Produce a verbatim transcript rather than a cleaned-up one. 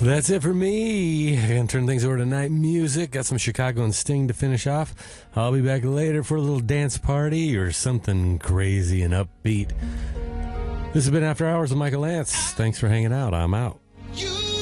That's it for me. Gonna turn things over to night music. Got some Chicago and Sting to finish off. I'll be back later for a little dance party or something crazy and upbeat. This has been After Hours with Michael Lance. Thanks for hanging out. I'm out.